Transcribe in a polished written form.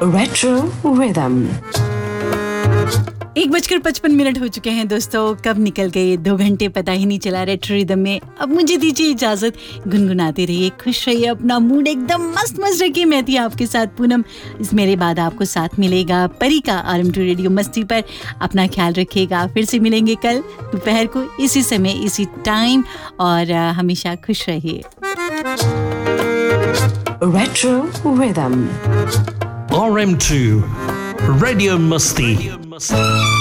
Retro Rhythm. 1:55 हो चुके हैं दोस्तों। कब निकल गए 2 घंटे पता ही नहीं चला रेट्रो रिदम में। अब मुझे दीजिए इजाजत, गुनगुनाते रहिए, खुश रहिए, अपना मूड एकदम मस्त मस्त रखिए। मैं थी आपके साथ पूनम। इस मेरे बाद आपको साथ मिलेगा परी का RM2 रेडियो मस्ती पर। अपना ख्याल रखिएगा, फिर से मिलेंगे कल दोपहर को इसी समय इसी टाइम, और हमेशा खुश रहिए। Retro Rhythm. RM2 Radio Musti.